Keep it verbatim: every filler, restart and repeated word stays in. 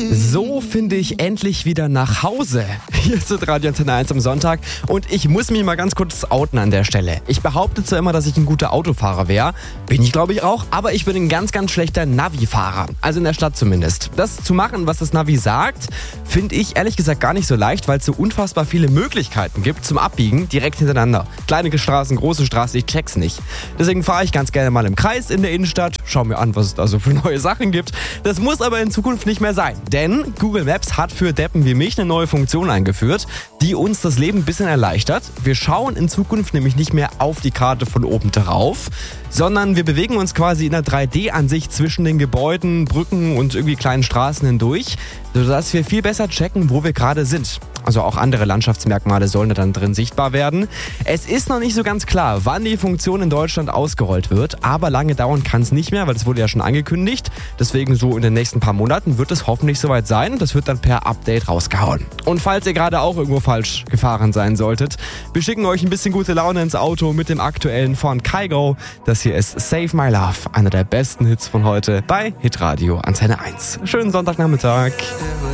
So finde ich endlich wieder nach Hause. Hier ist Radio Antenne eins am Sonntag und ich muss mich mal ganz kurz outen an der Stelle. Ich behaupte zwar immer, dass ich ein guter Autofahrer wäre, bin ich glaube ich auch, aber ich bin ein ganz, ganz schlechter Navi-Fahrer. Also in der Stadt zumindest. Das zu machen, was das Navi sagt, finde ich ehrlich gesagt gar nicht so leicht, weil es so unfassbar viele Möglichkeiten gibt zum Abbiegen direkt hintereinander. Kleine Straßen, große Straßen, ich check's nicht. Deswegen fahre ich ganz gerne mal im Kreis in der Innenstadt, schau mir an, was es da so für neue Sachen gibt. Das muss aber in Zukunft nicht mehr sein, denn Google Maps hat für Deppen wie mich eine neue Funktion eingeführt, die uns das Leben ein bisschen erleichtert. Wir schauen in Zukunft nämlich nicht mehr auf die Karte von oben drauf, sondern wir bewegen uns quasi in einer drei D-Ansicht zwischen den Gebäuden, Brücken und irgendwie kleinen Straßen hindurch, sodass wir viel besser checken, wo wir gerade sind. Also auch andere Landschaftsmerkmale sollen da dann drin sichtbar werden. Es ist noch nicht so ganz klar, wann die Funktion in Deutschland ausgerollt wird, aber lange dauern kann es nicht mehr, weil das wurde ja schon angekündigt. Deswegen so in den nächsten paar Monaten wird es hoffentlich soweit sein. Das wird dann per Update rausgehauen. Und falls ihr gerade auch irgendwo falsch gefahren sein solltet, wir schicken euch ein bisschen gute Laune ins Auto mit dem aktuellen von Kygo. Das hier ist Save My Love, einer der besten Hits von heute bei Hitradio Antenne eins. Schönen Sonntagnachmittag.